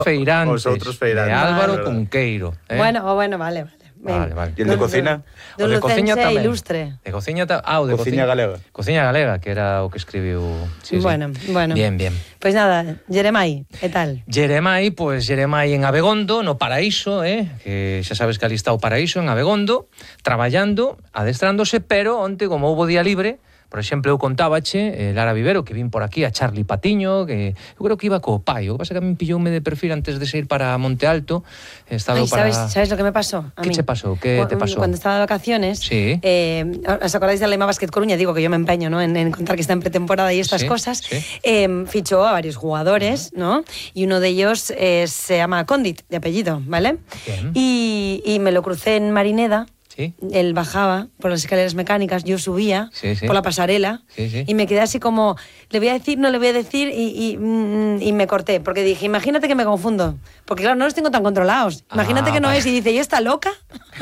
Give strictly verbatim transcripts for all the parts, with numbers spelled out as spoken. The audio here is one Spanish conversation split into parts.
Feirantes, Os outros feirantes, de Álvaro vale. Cunqueiro. Eh? Bueno, bueno, vale, vale. Vale, vale. E el de cocina? O de cociña tamén. Ilustre. De cociña ta... Ah, o de Cociña galega. Cociña galega, que era o que escribiu... Sí, bueno, sí. bueno. Bien, bien. Pois pues nada, Jeremai, e tal? Jeremai, pois pues, Jeremai en Abegondo, no Paraíso, eh? Que xa sabes que ali está o Paraíso, en Abegondo, traballando, adestrándose, pero onte, como houbo día libre, por exemplo, eu contábache, eh, Lara Vivero, que vin por aquí, a Charlie Patiño, que eu creo que iba co pai, o que pasa que a mí pilloume de perfil antes de sair para Monte Alto, estaba Ay, para... ¿sabes, ¿sabes lo que me pasó? A ¿Qué mí? te pasó? ¿Qué te pasó? Cuando estaba de vacaciones, sí. eh, ¿os acordáis de la Lima Basket Coruña? Digo que yo me empeño, ¿no? en, en contar que está en pretemporada y estas sí, cosas. Sí. Eh, fichó a varios jugadores, ¿no? Y uno de ellos eh, se llama Condit, de apellido, ¿vale? Bien. Y, y me lo crucé en Marineda. Sí. Él bajaba por las escaleras mecánicas, yo subía sí, sí. por la pasarela sí, sí. y me quedé así como, le voy a decir, no le voy a decir y, y, y me corté, porque dije, imagínate que me confundo, porque claro, no los tengo tan controlados, imagínate ah, que no vale. es y dice, ¿y está loca?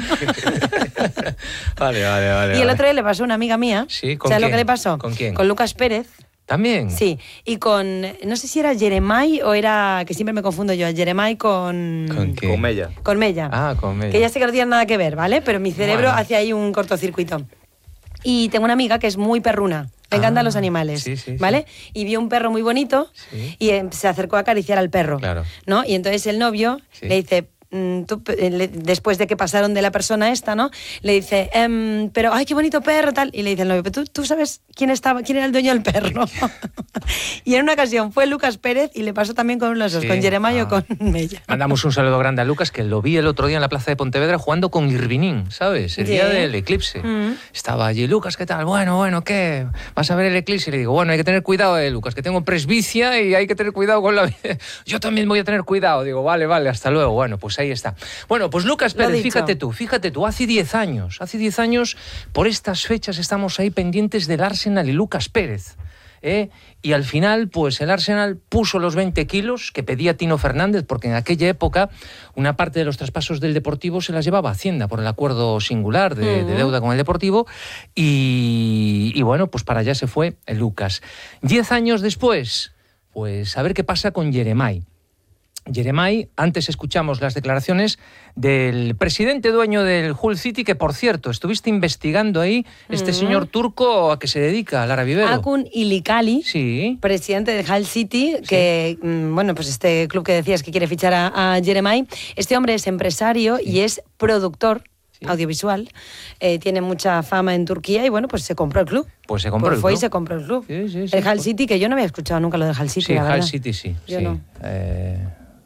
Vale, vale, vale. Y el vale. otro día le pasó a una amiga mía, sí, ¿con ¿sabes quién? lo que le pasó? ¿Con quién? Con Lucas Pérez. ¿También? Sí, y con, no sé si era Jeremai o era, que siempre me confundo yo, Jeremai con... ¿Con qué? Con Mella. Con Mella. Ah, con Mella. Que ya sé que no tiene nada que ver, ¿vale? Pero mi cerebro bueno. hace ahí un cortocircuito. Y tengo una amiga que es muy perruna. Le encantan ah, los animales, sí, sí, ¿vale? Sí. Y vio un perro muy bonito sí. y eh, se acercó a acariciar al perro, claro. ¿no? Y entonces el novio sí. le dice... Tú, le, después de que pasaron de la persona esta, ¿no? Le dice, ehm, pero ay, qué bonito perro, tal. Y le dice el novio, pero tú, tú sabes quién estaba, quién era el dueño del perro. Y en una ocasión fue Lucas Pérez y le pasó también con los dos, sí. con Jeremai ah. o con Mella. Mandamos un saludo grande a Lucas, que lo vi el otro día en la plaza de Pontevedra jugando con Irvinín, ¿sabes? El sí. día del eclipse. Mm. Estaba allí, Lucas, ¿qué tal? Bueno, bueno, ¿qué? ¿Vas a ver el eclipse? Y le digo, bueno, hay que tener cuidado, eh, Lucas, que tengo presbicia y hay que tener cuidado con la vida. Yo también voy a tener cuidado. Digo, vale, vale, hasta luego. Bueno, pues ahí está. Bueno, pues Lucas Pérez, fíjate tú, fíjate tú, hace diez años, hace diez años, por estas fechas estamos ahí pendientes del Arsenal y Lucas Pérez. ¿eh? Y al final, pues el Arsenal puso los veinte kilos que pedía Tino Fernández, porque en aquella época una parte de los traspasos del Deportivo se las llevaba Hacienda por el acuerdo singular de, uh-huh. de deuda con el Deportivo, y, y bueno, pues para allá se fue el Lucas. Diez años después, pues a ver qué pasa con Jeremai. Jeremai, antes escuchamos las declaraciones del presidente dueño del Hull City, que por cierto, estuviste investigando ahí este mm. señor turco a que se dedica, Lara Vivero. Akun Ilikali, sí. presidente del Hull City, que, sí. bueno, pues este club que decías que quiere fichar a, a Jeremai. Este hombre es empresario sí. y es productor sí. audiovisual, eh, tiene mucha fama en Turquía y bueno, pues se compró el club. Pues se compró pues el fue club. y se compró el club. Sí, sí, sí, el Hull pues... City, que yo no había escuchado nunca lo de Hull City, sí, la verdad. Hull City sí. Yo sí. no. Eh...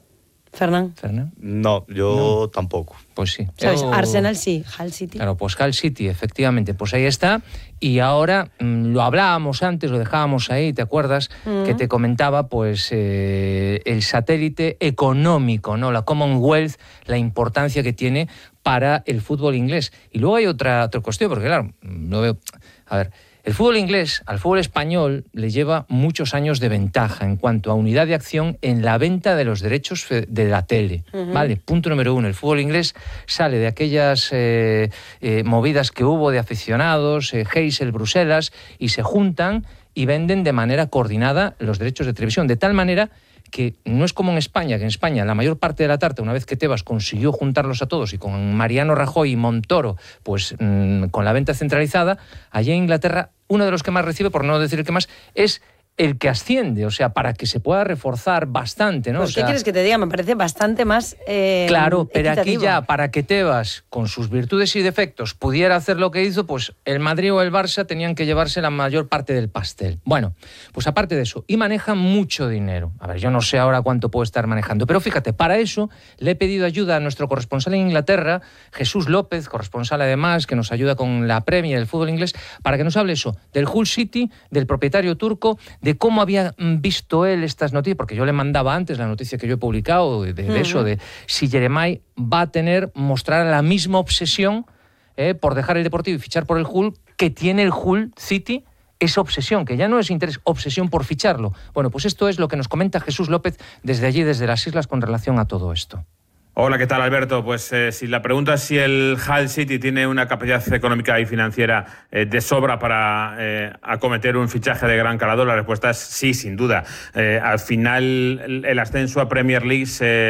Fernán. ¿Fernán? No, yo no. tampoco. Pues sí. ¿Sabes? Yo... Arsenal sí, Hull City. Claro, pues Hull City, efectivamente, pues ahí está. Y ahora, mmm, lo hablábamos antes, lo dejábamos ahí, ¿te acuerdas? Uh-huh. Que te comentaba, pues, eh, el satélite económico, ¿no? La Commonwealth, la importancia que tiene para el fútbol inglés. Y luego hay otra, otra cuestión, porque claro, no veo... A ver... El fútbol inglés al fútbol español le lleva muchos años de ventaja en cuanto a unidad de acción en la venta de los derechos de la tele. Uh-huh. Vale, punto número uno. El fútbol inglés sale de aquellas eh, eh, movidas que hubo de aficionados, eh, Heysel, Bruselas, y se juntan y venden de manera coordinada los derechos de televisión. De tal manera que no es como en España, que en España la mayor parte de la tarta, una vez que Tebas consiguió juntarlos a todos y con Mariano Rajoy y Montoro, pues mmm, con la venta centralizada, allá en Inglaterra, uno de los que más recibe, por no decir el que más, es el que asciende, o sea, para que se pueda reforzar bastante, ¿no? Pues, o sea, ¿qué quieres que te diga? Me parece bastante más eh, claro, pero equitativo. Aquí ya, para que Tebas, con sus virtudes y defectos, pudiera hacer lo que hizo, pues el Madrid o el Barça tenían que llevarse la mayor parte del pastel. Bueno, pues aparte de eso, y manejan mucho dinero. A ver, yo no sé ahora cuánto puede estar manejando, pero fíjate, para eso le he pedido ayuda a nuestro corresponsal en Inglaterra, Jesús López, corresponsal además, que nos ayuda con la Premier, el fútbol inglés, para que nos hable eso, del Hull City, del propietario turco, de cómo había visto él estas noticias, porque yo le mandaba antes la noticia que yo he publicado de, de, de uh-huh. eso, de si Jeremai va a tener, mostrar la misma obsesión eh, por dejar el Deportivo y fichar por el Hull que tiene el Hull City, esa obsesión, que ya no es interés, obsesión por ficharlo. Bueno, pues esto es lo que nos comenta Jesús López desde allí, desde las islas, con relación a todo esto. Hola, ¿qué tal, Alberto? Pues eh, si la pregunta es si el Hull City tiene una capacidad económica y financiera eh, de sobra para eh, acometer un fichaje de gran calado, la respuesta es sí, sin duda. Eh, al final, el, el ascenso a Premier League se